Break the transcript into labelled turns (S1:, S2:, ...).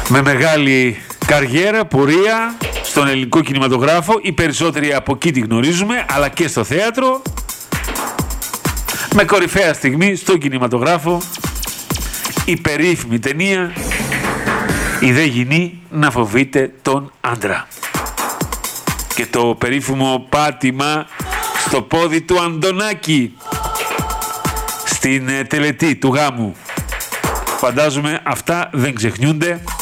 S1: με μεγάλη καριέρα, πορεία στον ελληνικό κινηματογράφο. Οι περισσότεροι από εκεί τη γνωρίζουμε, αλλά και στο θέατρο. Με κορυφαία στιγμή στον κινηματογράφο η περίφημη ταινία «Η δε γυνή να φοβείται τον άντρα». Και το περίφημο πάτημα στο πόδι του Αντωνάκη στην τελετή του γάμου. Φαντάζομαι αυτά δεν ξεχνιούνται.